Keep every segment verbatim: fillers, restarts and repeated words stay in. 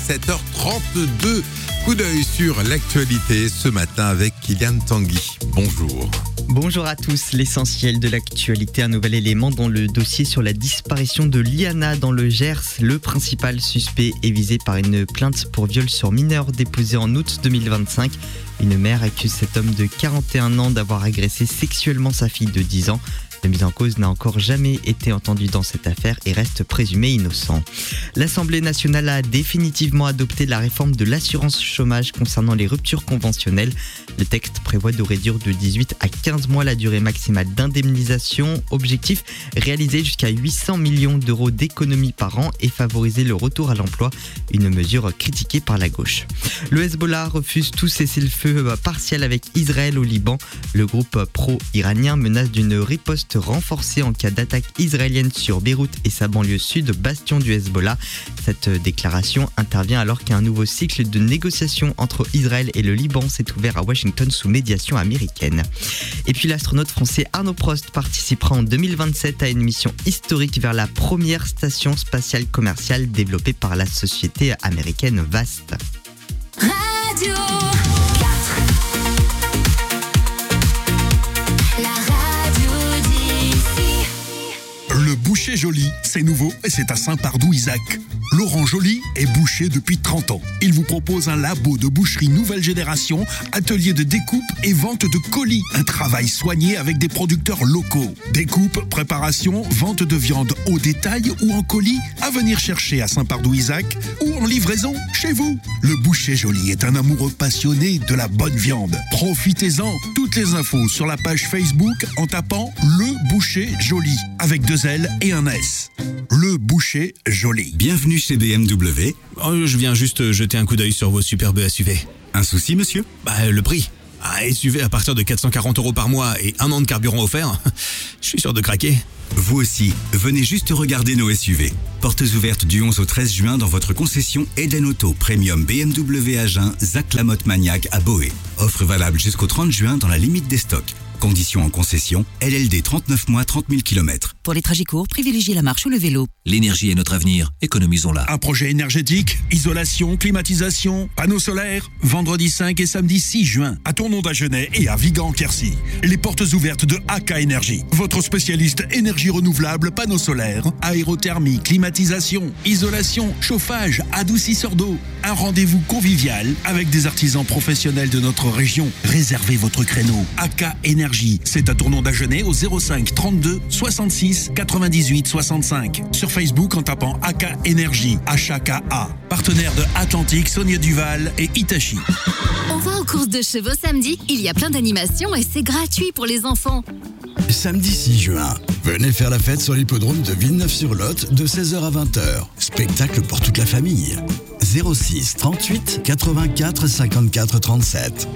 sept heures trente-deux. Coup d'œil sur l'actualité ce matin avec Kylian Tanguy. Bonjour. Bonjour à tous, l'essentiel de l'actualité, un nouvel élément dans le dossier sur la disparition de Liana dans le Gers. Le principal suspect est visé par une plainte pour viol sur mineur déposée en août deux mille vingt-cinq. Une mère accuse cet homme de quarante et un ans d'avoir agressé sexuellement sa fille de dix ans. La mise en cause n'a encore jamais été entendue dans cette affaire et reste présumé innocent. L'Assemblée nationale a définitivement adopté la réforme de l'assurance chômage concernant les ruptures conventionnelles. Le texte prévoit de réduire de dix-huit à quinze mois la durée maximale d'indemnisation. Objectif, réaliser jusqu'à huit cents millions d'euros d'économies par an et favoriser le retour à l'emploi, une mesure critiquée par la gauche. Le Hezbollah refuse tout cessez-le-feu partiel avec Israël au Liban. Le groupe pro-iranien menace d'une riposte renforcée en cas d'attaque israélienne sur Beyrouth et sa banlieue sud, bastion du Hezbollah. Cette déclaration intervient alors qu'un nouveau cycle de négociations entre Israël et le Liban s'est ouvert à Washington sous médiation américaine. Et puis l'astronaute français Arnaud Prost participera en deux mille vingt-sept à une mission historique vers la première station spatiale commerciale développée par la société américaine Vast. Radio Le boucher Joly, c'est nouveau et c'est à Saint-Pardoux-Isaac. Laurent Joly est boucher depuis trente ans. Il vous propose un labo de boucherie nouvelle génération, atelier de découpe et vente de colis. Un travail soigné avec des producteurs locaux. Découpe, préparation, vente de viande au détail ou en colis, à venir chercher à Saint-Pardoux-Isaac ou en livraison chez vous. Le boucher Joly est un amoureux passionné de la bonne viande. Profitez-en. Toutes les infos sur la page Facebook en tapant Le Boucher Joly avec deux L et un S. Le Boucher Joly. Bienvenue chez B M W. Oh, je viens juste jeter un coup d'œil sur vos superbes S U V. Un souci, monsieur ? Bah, le prix. Ah, S U V à partir de quatre cent quarante euros par mois et un an de carburant offert, je suis sûr de craquer. Vous aussi, venez juste regarder nos S U V. Portes ouvertes du onze au treize juin dans votre concession Eden Auto Premium B M W Agen Zac Lamotte Maniac à Boé. Offre valable jusqu'au trente juin dans la limite des stocks. Conditions en concession, L L D trente-neuf mois, trente mille kilomètres. Pour les trajets courts, privilégiez la marche ou le vélo. L'énergie est notre avenir, économisons-la. Un projet énergétique, isolation, climatisation, panneaux solaires. Vendredi cinq et samedi six juin, à Tournon d'Agenais et à Vigan-Quercy. Les portes ouvertes de A K Énergie. Votre spécialiste énergie renouvelable, panneaux solaires, aérothermie, climatisation, isolation, chauffage, adoucisseur d'eau. Un rendez-vous convivial avec des artisans professionnels de notre région. Réservez votre créneau. A K Énergie, c'est à Tournon d'Agenais au zéro cinq trente-deux soixante-six quatre-vingt-dix-huit soixante-cinq. Sur Facebook en tapant A K Énergie, H A K A. Partenaire de Atlantique, Sonia Duval et Hitachi. On va aux courses de chevaux samedi. Il y a plein d'animations et c'est gratuit pour les enfants. Samedi six juin, venez faire la fête sur l'hippodrome de Villeneuve-sur-Lot de seize heures à vingt heures. Spectacle pour toute la famille. zéro six trente-huit quatre-vingt-quatre cinquante-quatre trente-sept.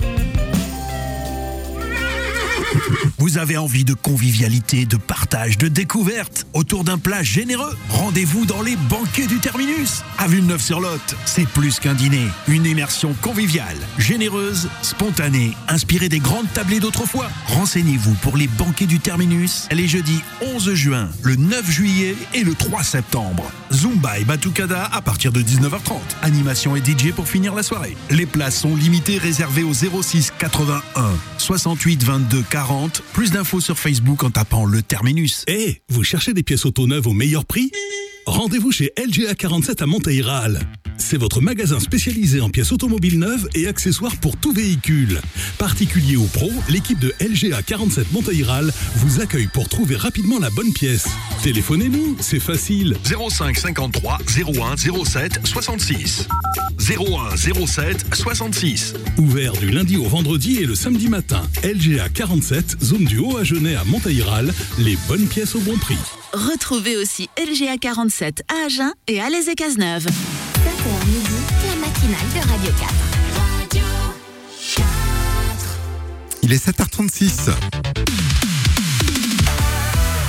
Vous avez envie de convivialité, de partage, de découverte autour d'un plat généreux? Rendez-vous dans les banquets du Terminus à Villeneuve-sur-Lot. C'est plus qu'un dîner, une immersion conviviale, généreuse, spontanée, inspirée des grandes tablées d'autrefois. Renseignez-vous pour les banquets du Terminus les jeudis onze juin, le neuf juillet et le trois septembre. Zumba et Batucada à partir de dix-neuf heures trente. Animation et D J pour finir la soirée. Les places sont limitées, réservées au zéro six quatre-vingt-un soixante-huit vingt-deux quarante. Plus d'infos sur Facebook en tapant le Terminus. Eh, hey, vous cherchez des pièces auto neuves au meilleur prix ? Rendez-vous chez L G A quarante-sept à Monteyrale. C'est votre magasin spécialisé en pièces automobiles neuves et accessoires pour tout véhicule. Particulier ou pro, l'équipe de L G A quarante-sept Monteyrale vous accueille pour trouver rapidement la bonne pièce. Téléphonez-nous, c'est facile. zéro cinq cinquante-trois zéro un zéro sept soixante-six. zéro un zéro sept soixante-six. Ouvert du lundi au vendredi et le samedi matin. L G A quarante-sept, zone du Haut-Agenais à Monteyrale, les bonnes pièces au bon prix. Retrouvez aussi L G A quarante-sept à Agen et à Alès-et-Cazeneuve. sept heures midi, la matinale de Radio quatre. Radio quatre. Il est sept heures trente-six.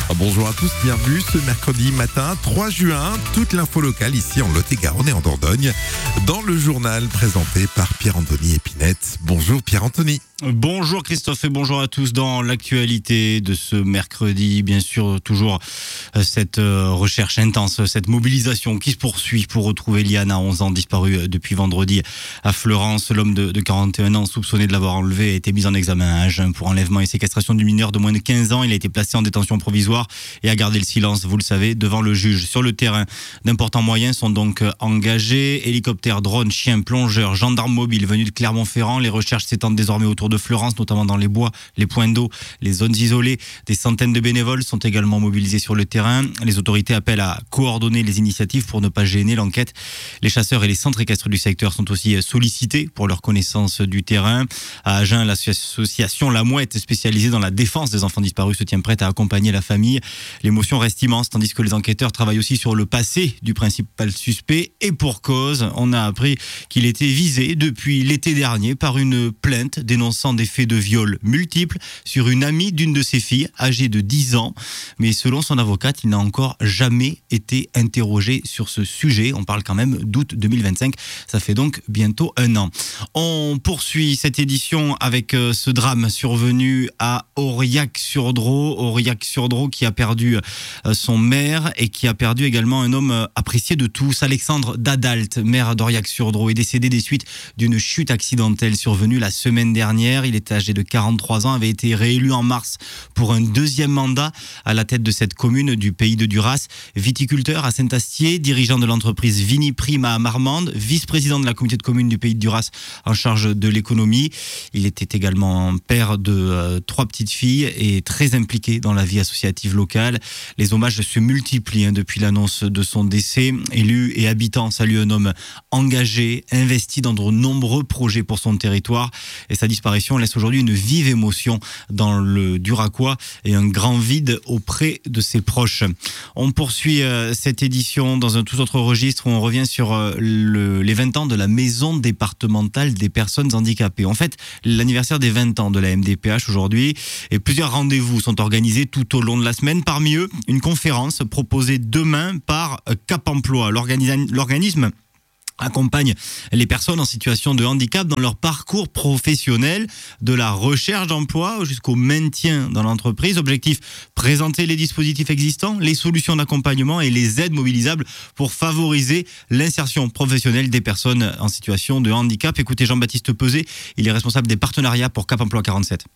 Bonjour à tous, bienvenue ce mercredi matin trois juin. Toute l'info locale ici en Lot-et-Garonne et en Dordogne dans le journal présenté par Pierre-Anthony Épinette. Bonjour Pierre-Anthony. Bonjour Christophe et bonjour à tous. Dans l'actualité de ce mercredi, bien sûr, toujours cette recherche intense, cette mobilisation qui se poursuit pour retrouver Liana, onze ans, disparue depuis vendredi à Fleurance. L'homme de, de quarante et un ans, soupçonné de l'avoir enlevé, a été mis en examen à Agen pour enlèvement et séquestration du mineur de moins de quinze ans. Il a été placé en détention provisoire et a gardé le silence, vous le savez, devant le juge. Sur le terrain, d'importants moyens sont donc engagés. Hélicoptères, drones, chiens, plongeurs, gendarmes mobiles venus de Clermont-Ferrand. Les recherches s'étendent désormais autour de Fleurance, notamment dans les bois, les points d'eau, les zones isolées. Des centaines de bénévoles sont également mobilisés sur le terrain. Les autorités appellent à coordonner les initiatives pour ne pas gêner l'enquête. Les chasseurs et les centres équestres du secteur sont aussi sollicités pour leur connaissance du terrain. À Agen, l'association La Mouette, spécialisée dans la défense des enfants disparus, se tient prête à accompagner la famille. L'émotion reste immense, tandis que les enquêteurs travaillent aussi sur le passé du principal suspect. Et pour cause, on a appris qu'il était visé depuis l'été dernier par une plainte dénonçant des faits de viol multiples sur une amie d'une de ses filles, âgée de dix ans. Mais selon son avocate, il n'a encore jamais été interrogé sur ce sujet. On parle quand même d'août deux mille vingt-cinq. Ça fait donc bientôt un an. On poursuit cette édition avec ce drame survenu à Aurillac-sur-Drô. Aurillac-sur-Drô qui a perdu son maire et qui a perdu également un homme apprécié de tous. Alexandre Dadalt, maire d'Aurillac-sur-Drô, est décédé des suites d'une chute accidentelle survenue la semaine dernière. Il était âgé de quarante-trois ans, avait été réélu en mars pour un deuxième mandat à la tête de cette commune du pays de Duras. Viticulteur à Saint-Astier, dirigeant de l'entreprise Viniprima à Marmande, vice-président de la communauté de communes du pays de Duras en charge de l'économie. Il était également père de euh, trois petites filles et très impliqué dans la vie associative locale. Les hommages se multiplient hein, depuis l'annonce de son décès. Élus et habitants saluent un homme engagé, investi dans de nombreux projets pour son territoire. Et sa disparition laisse aujourd'hui une vive émotion dans le Duracois et un grand vide auprès de ses proches. On poursuit euh, cette édition dans un tout autre registre où on revient sur euh, le, les vingt ans de la Maison départementale des personnes handicapées. En fait, l'anniversaire des vingt ans de la M D P H aujourd'hui et plusieurs rendez-vous sont organisés tout au long de la semaine. Parmi eux, une conférence proposée demain par Cap Emploi, l'organisme accompagne les personnes en situation de handicap dans leur parcours professionnel, de la recherche d'emploi jusqu'au maintien dans l'entreprise. Objectif, présenter les dispositifs existants, les solutions d'accompagnement et les aides mobilisables pour favoriser l'insertion professionnelle des personnes en situation de handicap. Écoutez Jean-Baptiste Peuzet, il est responsable des partenariats pour Cap Emploi quarante-sept.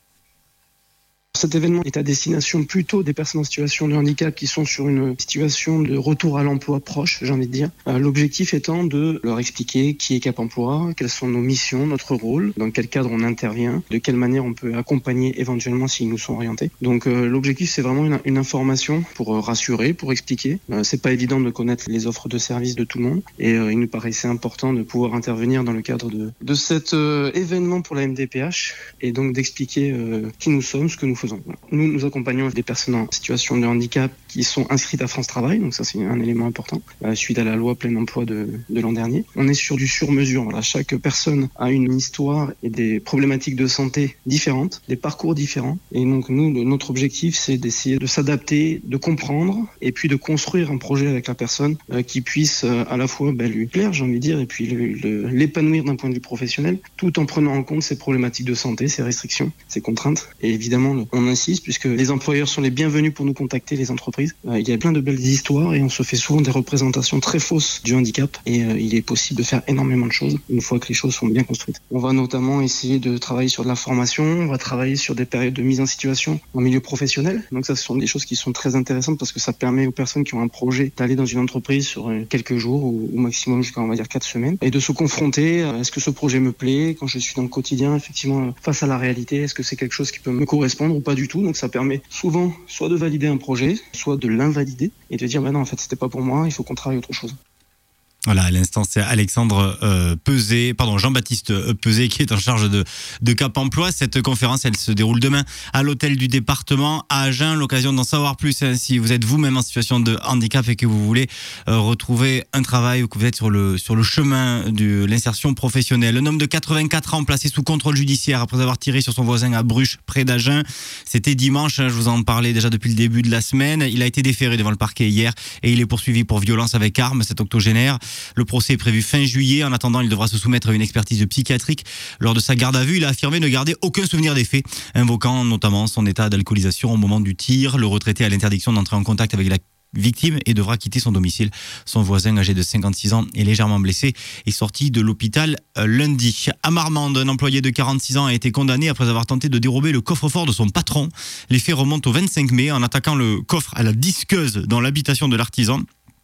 Cet événement est à destination plutôt des personnes en situation de handicap qui sont sur une situation de retour à l'emploi proche, j'ai envie de dire. Euh, l'objectif étant de leur expliquer qui est Cap Emploi, quelles sont nos missions, notre rôle, dans quel cadre on intervient, de quelle manière on peut accompagner éventuellement s'ils nous sont orientés. Donc euh, l'objectif c'est vraiment une, une information pour euh, rassurer, pour expliquer. Euh, c'est pas évident de connaître les offres de services de tout le monde et euh, il nous paraissait important de pouvoir intervenir dans le cadre de, de cet euh, événement pour la M D P H et donc d'expliquer euh, qui nous sommes, ce que nous faisons. Nous, nous accompagnons des personnes en situation de handicap qui sont inscrites à France Travail, donc ça c'est un élément important, euh, suite à la loi plein emploi de, de l'an dernier. On est sur du sur-mesure, voilà. Chaque personne a une histoire et des problématiques de santé différentes, des parcours différents, et donc nous, le, notre objectif c'est d'essayer de s'adapter, de comprendre, et puis de construire un projet avec la personne euh, qui puisse euh, à la fois bah, lui plaire, j'ai envie de dire, et puis le, le, l'épanouir d'un point de vue professionnel, tout en prenant en compte ses problématiques de santé, ses restrictions, ses contraintes, et évidemment le, on insiste puisque les employeurs sont les bienvenus pour nous contacter, les entreprises. Euh, il y a plein de belles histoires et on se fait souvent des représentations très fausses du handicap et euh, il est possible de faire énormément de choses une fois que les choses sont bien construites. On va notamment essayer de travailler sur de la formation, on va travailler sur des périodes de mise en situation en milieu professionnel. Donc ça, ce sont des choses qui sont très intéressantes parce que ça permet aux personnes qui ont un projet d'aller dans une entreprise sur euh, quelques jours ou, ou maximum jusqu'à on va dire quatre semaines et de se confronter à est-ce que ce projet me plaît quand je suis dans le quotidien effectivement face à la réalité, est-ce que c'est quelque chose qui peut me correspondre ou pas du tout. Donc ça permet souvent soit de valider un projet, soit de l'invalider et de dire bah non en fait c'était pas pour moi, il faut qu'on travaille autre chose. Voilà, à l'instant, c'est Alexandre euh, Peuzé, pardon, Jean-Baptiste Peuzé qui est en charge de, de Cap Emploi. Cette conférence, elle se déroule demain à l'hôtel du département à Agen. L'occasion d'en savoir plus hein, si vous êtes vous-même en situation de handicap et que vous voulez euh, retrouver un travail ou que vous êtes sur le, sur le chemin de l'insertion professionnelle. Un homme de quatre-vingt-quatre ans placé sous contrôle judiciaire après avoir tiré sur son voisin à Bruches, près d'Agen. C'était dimanche, hein, je vous en parlais déjà depuis le début de la semaine. Il a été déféré devant le parquet hier et il est poursuivi pour violence avec arme, cet octogénaire. Le procès est prévu fin juillet. En attendant, il devra se soumettre à une expertise psychiatrique. Lors de sa garde à vue, il a affirmé ne garder aucun souvenir des faits, invoquant notamment son état d'alcoolisation au moment du tir. Le retraité a l'interdiction d'entrer en contact avec la victime et devra quitter son domicile. Son voisin, âgé de cinquante-six ans et légèrement blessé, est sorti de l'hôpital lundi. À Marmande, un employé de quarante-six ans a été condamné après avoir tenté de dérober le coffre-fort de son patron. Les faits remontent au vingt-cinq mai en attaquant le coffre à la disqueuse dans l'habitation de l'artisan.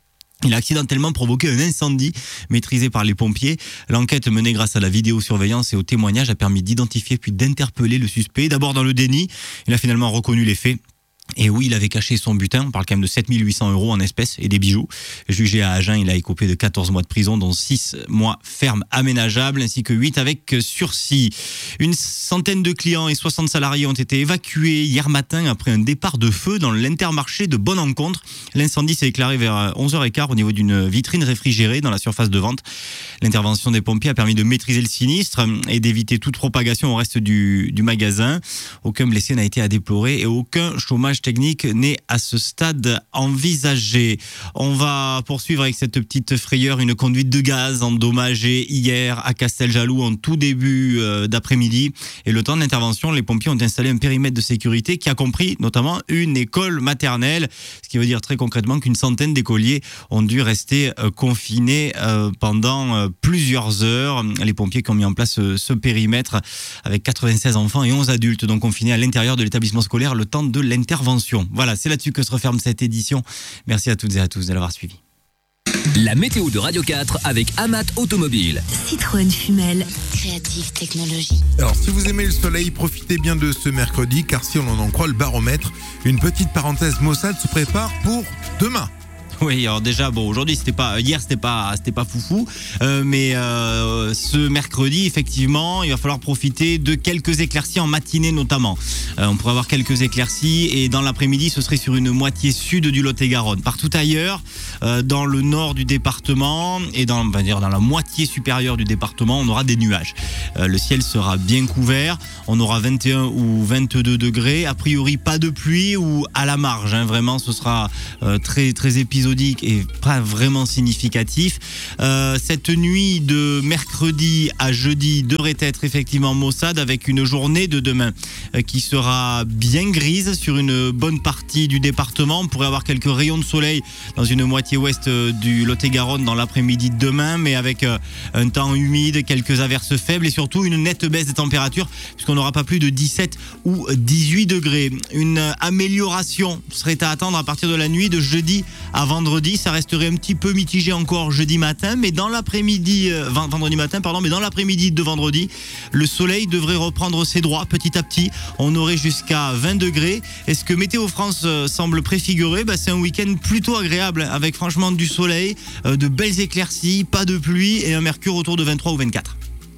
Il a accidentellement provoqué un incendie maîtrisé par les pompiers. L'enquête menée grâce à la vidéosurveillance et au témoignage a permis d'identifier puis d'interpeller le suspect. D'abord dans le déni, il a finalement reconnu les faits. Et oui, il avait caché son butin, on parle quand même de sept mille huit cents euros en espèces et des bijoux. Jugé à Agen, il a écopé de quatorze mois de prison, dont six mois ferme aménageables, ainsi que huit avec sursis. Une centaine de clients et soixante salariés ont été évacués hier matin après un départ de feu dans l'Intermarché de Bonne-Encontre. L'incendie s'est éclairé vers onze heures quinze au niveau d'une vitrine réfrigérée dans la surface de vente. L'intervention des pompiers a permis de maîtriser le sinistre et d'éviter toute propagation au reste du, du magasin. Aucun blessé n'a été à déplorer et aucun chômage technique n'est à ce stade envisagé. On va poursuivre avec cette petite frayeur, une conduite de gaz endommagée hier à Casteljaloux en tout début d'après-midi. Et le temps d'intervention, les pompiers ont installé un périmètre de sécurité qui a compris notamment une école maternelle, ce qui veut dire très concrètement qu'une centaine d'écoliers ont dû rester confinés pendant plusieurs heures. Les pompiers qui ont mis en place ce périmètre avec quatre-vingt-seize enfants et onze adultes donc confinés à l'intérieur de l'établissement scolaire le temps de l'intervention. Voilà, c'est là-dessus que se referme cette édition. Merci à toutes et à tous de l'avoir suivi. La météo de Radio quatre avec Amat Automobile. Citroën Fumel, Creative Technologies. Alors, si vous aimez le soleil, profitez bien de ce mercredi, car si on en croit le baromètre, une petite parenthèse maussade se prépare pour demain. Oui, alors déjà, bon, aujourd'hui, c'était pas, hier, c'était pas, c'était pas foufou, euh, mais euh, ce mercredi, effectivement, il va falloir profiter de quelques éclaircies en matinée notamment. Euh, on pourrait avoir quelques éclaircies et dans l'après-midi, ce serait sur une moitié sud du Lot-et-Garonne. Partout ailleurs, euh, dans le nord du département et dans, on va dire, dans la moitié supérieure du département, on aura des nuages. Euh, le ciel sera bien couvert, on aura vingt et un ou vingt-deux degrés. A priori, pas de pluie ou à la marge. Hein, vraiment, ce sera euh, très très épisodique et pas vraiment significatif. Euh, cette nuit de mercredi à jeudi devrait être effectivement maussade avec une journée de demain euh, qui sera bien grise sur une bonne partie du département. On pourrait avoir quelques rayons de soleil dans une moitié ouest du Lot-et-Garonne dans l'après-midi de demain, mais avec euh, un temps humide, quelques averses faibles et surtout une nette baisse des températures puisqu'on n'aura pas plus de dix-sept ou dix-huit degrés. Une amélioration serait à attendre à partir de la nuit de jeudi à vendredi. Ça resterait un petit peu mitigé encore jeudi matin, mais dans l'après-midi, euh, vendredi matin, pardon, mais dans l'après-midi de vendredi, le soleil devrait reprendre ses droits petit à petit. On aurait jusqu'à vingt degrés. Et ce que Météo France euh, semble préfigurer, bah, c'est un week-end plutôt agréable avec franchement du soleil, euh, de belles éclaircies, pas de pluie et un mercure autour de vingt-trois ou vingt-quatre.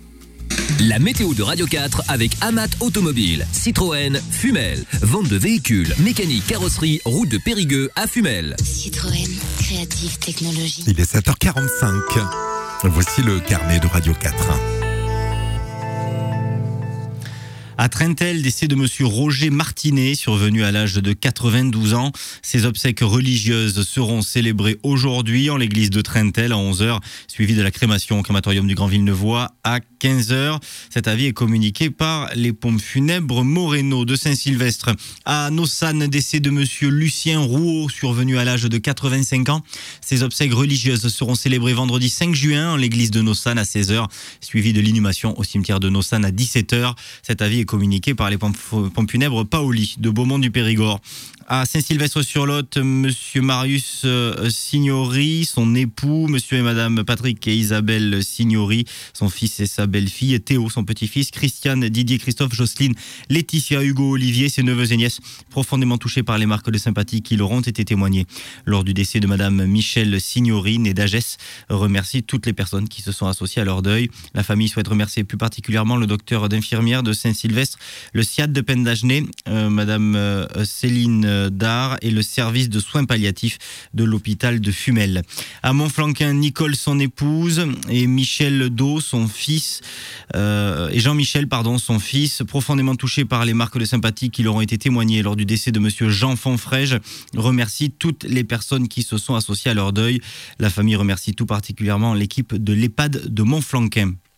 La météo de Radio quatre avec Amat Automobile. Citroën, Fumel. Vente de véhicules, mécanique, carrosserie, route de Périgueux à Fumel. Citroën, Creative Technologies. Il est sept heures quarante-cinq. Voici le carnet de Radio quatre. À Trentel, décès de monsieur Roger Martinet, survenu à l'âge de quatre-vingt-douze ans. Ses obsèques religieuses seront célébrées aujourd'hui en l'église de Trentel à onze heures, suivi de la crémation au crématorium du Grand Villeneuvois à quinze heures. Cet avis est communiqué par les pompes funèbres Moreno de Saint-Sylvestre. À Nossane, décès de monsieur Lucien Rouault, survenu à l'âge de quatre-vingt-cinq ans. Ses obsèques religieuses seront célébrées vendredi cinq juin en l'église de Nossane à seize heures, suivi de l'inhumation au cimetière de Nossane à dix-sept heures. Cet avis est communiqué par les pompes funèbres Paoli de Beaumont du Périgord. À Saint-Sylvestre-sur-Lot, monsieur Marius Signori, son époux, monsieur et madame Patrick et Isabelle Signori, son fils et sa belle-fille, Théo, son petit-fils, Christiane, Didier, Christophe, Jocelyne, Laetitia, Hugo, Olivier, ses neveux et nièces, profondément touchés par les marques de sympathie qui leur ont été témoignées lors du décès de madame Michel Signori, née d'Agès, remercie toutes les personnes qui se sont associées à leur deuil. La famille souhaite remercier plus particulièrement le docteur d'infirmière de Saint-Sylvestre, le S I A D de Pendagenet, euh, madame euh, Céline Dard et le service de soins palliatifs de l'hôpital de Fumel. À Montflanquin, Nicole, son épouse, et Michel Do, son fils, euh, et Jean-Michel, pardon, son fils, profondément touchés par les marques de sympathie qui leur ont été témoignées lors du décès de monsieur Jean Fonfrège, remercie toutes les personnes qui se sont associées à leur deuil. La famille remercie tout particulièrement l'équipe de l'EHPAD de Montflanquin.